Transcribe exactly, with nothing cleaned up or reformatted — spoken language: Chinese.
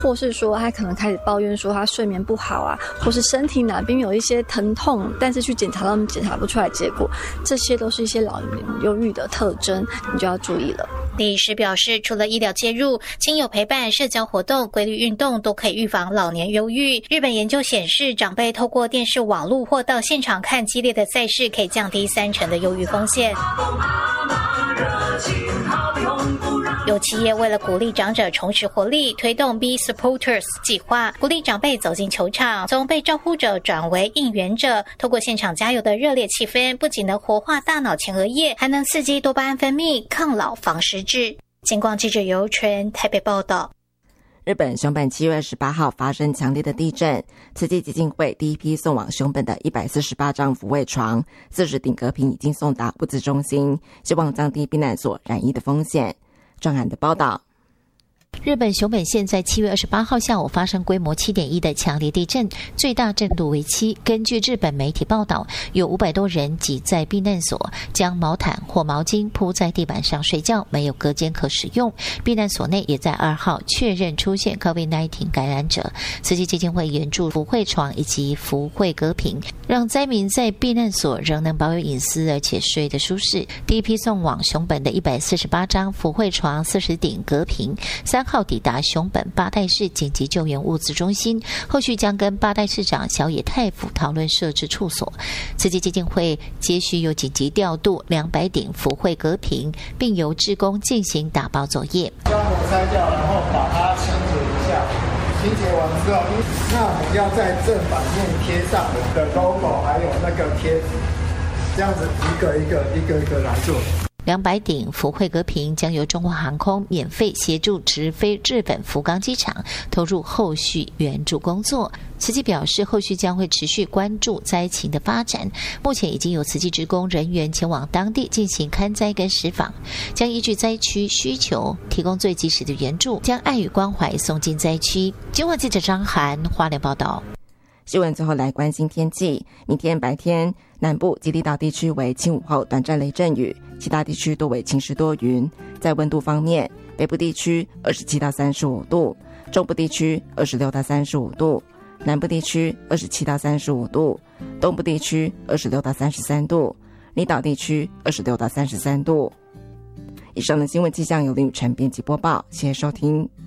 或是说他可能开始抱怨说他睡眠不好啊，或是身体哪边有一些疼痛，但是去检查他们检查不出来结果，这些都是一些老年忧郁的特征，你就要注意了。 李医师表示，除了医疗介入，亲友陪伴、社交活动、规律运动都可以预防老年忧郁。日本研究显示，长辈透过电视、网络或到现场看激烈的赛事，可以降低三成的忧郁风险。有企业为了鼓励长者重拾活力，推动 Be Supporters 计划，鼓励长辈走进球场，从被照顾者转为应援者。透过现场加油的热烈气氛，不仅能活化大脑前额叶，还能刺激多巴胺分泌，抗老防失智。金光记者尤纯台北报道。 日本熊本七月二十八号发生强烈的地震，慈济基金会第一批送往熊本的一百四十八张抚慰床、四十顶隔屏已经送达物资中心，希望降低避难所染疫的风险。郑涵的报道。 日本熊本县在七月二十八号下午发生规模 七点一 的强烈地震，最大震度为七。根据日本媒体报道，有五百多人挤在避难所，将毛毯或毛巾铺在地板上睡觉，没有隔间可使用。避难所内也在二号确认出现 COVID 十九 感染者。慈济基金会援助抚慰床以及抚慰隔屏，让灾民在避难所仍能保有隐私，而且睡得舒适。第一批送往熊本的一百四十八张抚慰床、四十顶隔屏，三号抵达熊本八代市紧急救援物资中心，后续将跟八代市长小野太辅讨论设置处所。慈济基金会接续又紧急调度两百顶抚慰隔屏，并由志工进行打包作业。 将火拆掉，然后把它清洁一下。清洁完之后，那我们要在正反面贴上我们的 logo， 还有那个贴纸，这样子一个一个一个一个来做。 两百顶抚慰隔屏将由中华航空免费协助直飞日本福冈机场，投入后续援助工作。慈济表示，后续将会持续关注灾情的发展。目前已经有慈济职工人员前往当地进行勘灾跟实访，将依据灾区需求提供最及时的援助，将爱与关怀送进灾区。今晚记者张涵花莲报道。 新闻最后来关心天气，明天白天南部及离岛地区为轻午后短暂雷阵雨，其他地区多为晴时多云。在温度方面，北部地区二十七到三十五度，中部地区二十六到三十五度，南部地区二十七到三十五度，东部地区二十六到三十三度，离岛地区二十六到三十三度。以上的新闻气象由林宇晨编辑播报，谢谢收听。